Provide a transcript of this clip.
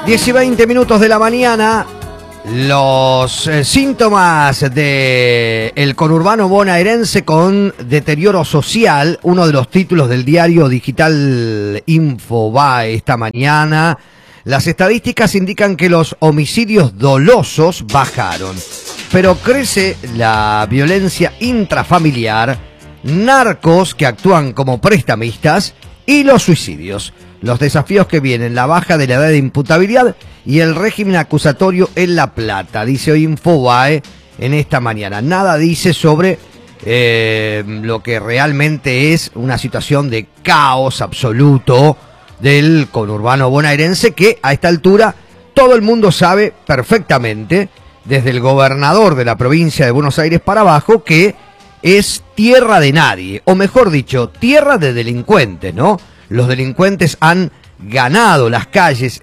10:20 de la mañana, los síntomas del conurbano bonaerense con deterioro social, uno de los títulos del diario digital Infobae esta mañana. Las estadísticas indican que los homicidios dolosos bajaron, pero crece la violencia intrafamiliar, narcos que actúan como prestamistas y los suicidios. Los desafíos que vienen, la baja de la edad de imputabilidad y el régimen acusatorio en La Plata, dice hoy Infobae en esta mañana. Nada dice sobre lo que realmente es una situación de caos absoluto del conurbano bonaerense, que a esta altura todo el mundo sabe perfectamente, desde el gobernador de la provincia de Buenos Aires para abajo, que es tierra de nadie, o mejor dicho, tierra de delincuentes, ¿no? Los delincuentes han ganado las calles